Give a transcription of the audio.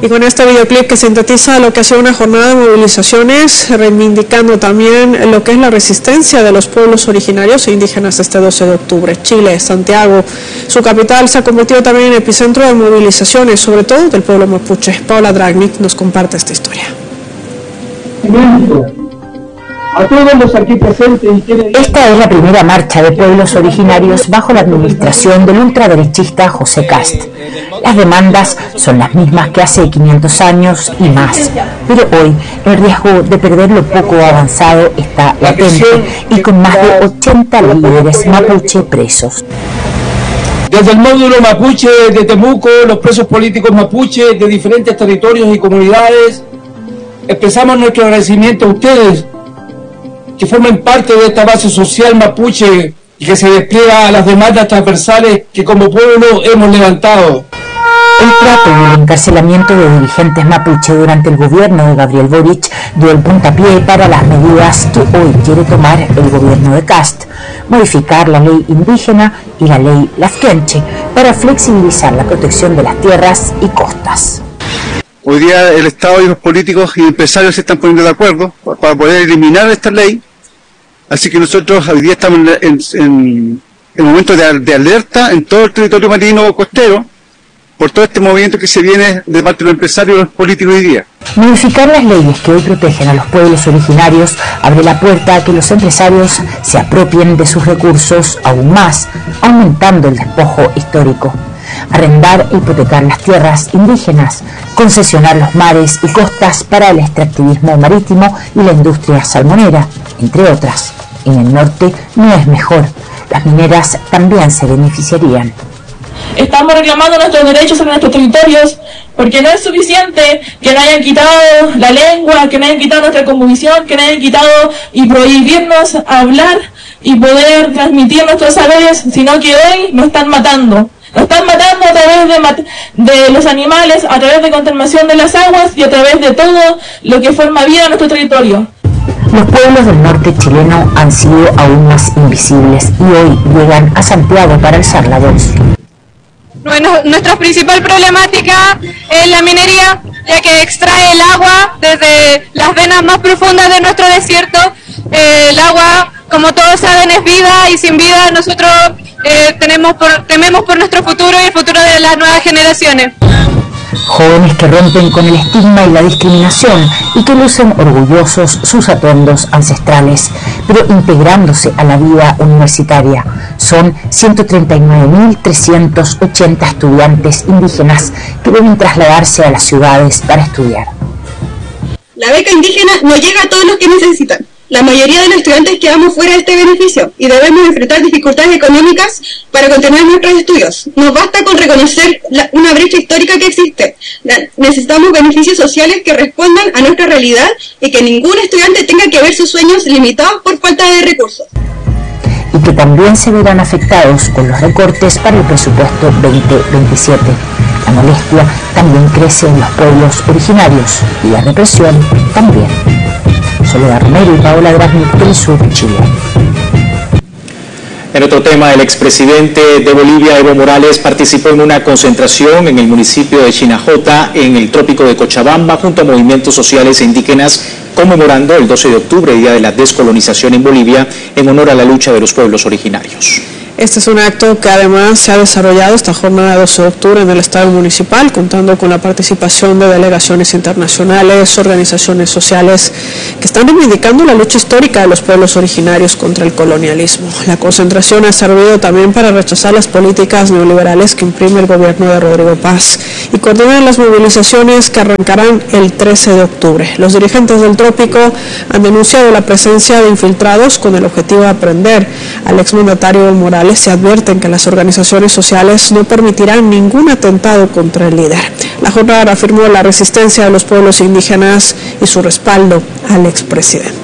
Y con este videoclip que sintetiza lo que ha sido una jornada de movilizaciones, reivindicando también lo que es la resistencia de los pueblos originarios e indígenas este 12 de octubre. Chile, Santiago, su capital, se ha convertido también en epicentro de movilizaciones, sobre todo del pueblo mapuche. Paula Dragnik nos comparte esta historia. A todos los aquí presentes. Esta es la primera marcha de pueblos originarios bajo la administración del ultraderechista José Kast. Las demandas son las mismas que hace 500 años y más, pero hoy el riesgo de perder lo poco avanzado está latente y con más de 80 líderes mapuche presos. Desde el módulo mapuche de Temuco, los presos políticos mapuche de diferentes territorios y comunidades, expresamos nuestro agradecimiento a ustedes que formen parte de esta base social mapuche y que se despliega a las demandas transversales que como pueblo hemos levantado. El trato y el encarcelamiento de dirigentes mapuche durante el gobierno de Gabriel Boric dio el puntapié para las medidas que hoy quiere tomar el gobierno de Kast: modificar la ley indígena y la ley Lafkenche para flexibilizar la protección de las tierras y costas. Hoy día el Estado y los políticos y empresarios se están poniendo de acuerdo para poder eliminar esta ley, así que nosotros hoy día estamos en momento de alerta en todo el territorio marino costero por todo este movimiento que se viene de parte de los empresarios y los políticos hoy día. Modificar las leyes que hoy protegen a los pueblos originarios abre la puerta a que los empresarios se apropien de sus recursos aún más, aumentando el despojo histórico. Arrendar e hipotecar las tierras indígenas, concesionar los mares y costas para el extractivismo marítimo y la industria salmonera, entre otras. En el norte no es mejor, las mineras también se beneficiarían. Estamos reclamando nuestros derechos en nuestros territorios, porque no es suficiente que nos hayan quitado la lengua, que nos hayan quitado nuestra cosmovisión, que nos hayan quitado y prohibirnos hablar y poder transmitir nuestros saberes, sino que hoy nos están matando. Nos están matando a través de los animales, a través de contaminación de las aguas y a través de todo lo que forma vida en nuestro territorio. Los pueblos del norte chileno han sido aún más invisibles y hoy llegan a Santiago para alzar la voz. Bueno, nuestra principal problemática es la minería, ya que extrae el agua desde las venas más profundas de nuestro desierto. El agua, como todos saben, es vida, y sin vida nosotros tememos por nuestro futuro y el futuro de las nuevas generaciones. Jóvenes que rompen con el estigma y la discriminación y que lucen orgullosos sus atuendos ancestrales, pero integrándose a la vida universitaria. Son 139.380 estudiantes indígenas que deben trasladarse a las ciudades para estudiar. La beca indígena no llega a todos los que necesitan. La mayoría de los estudiantes quedamos fuera de este beneficio y debemos enfrentar dificultades económicas para continuar nuestros estudios. No basta con reconocer una brecha histórica que existe. Necesitamos beneficios sociales que respondan a nuestra realidad y que ningún estudiante tenga que ver sus sueños limitados por falta de recursos. Y que también se verán afectados con los recortes para el presupuesto 2027. La molestia también crece en los pueblos originarios y la represión también. Soledad Romero y Paola Dragnik, del Sur, Chile. En otro tema, el expresidente de Bolivia, Evo Morales, participó en una concentración en el municipio de Chinajota, en el trópico de Cochabamba, junto a movimientos sociales e indígenas, conmemorando el 12 de octubre, Día de la Descolonización en Bolivia, en honor a la lucha de los pueblos originarios. Este es un acto que además se ha desarrollado esta jornada de 12 de octubre en el Estadio Municipal, contando con la participación de delegaciones internacionales, organizaciones sociales que están reivindicando la lucha histórica de los pueblos originarios contra el colonialismo. La concentración ha servido también para rechazar las políticas neoliberales que imprime el gobierno de Rodrigo Paz y coordinar las movilizaciones que arrancarán el 13 de octubre. Los dirigentes del trópico han denunciado la presencia de infiltrados con el objetivo de aprender al exmandatario Evo Morales. Se advierten que las organizaciones sociales no permitirán ningún atentado contra el líder. La jornada reafirmó la resistencia de los pueblos indígenas y su respaldo al expresidente.